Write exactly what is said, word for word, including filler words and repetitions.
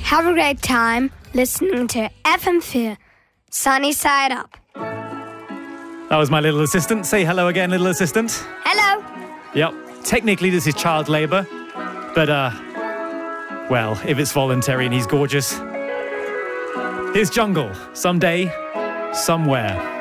Have a great time listening to F M four, Sunny Side Up. That was my little assistant. Say hello again, little assistant. Hello. Yep. Technically, this is child labour. But, uh, well, if it's voluntary and he's gorgeous. Here's Jungle. Someday, somewhere.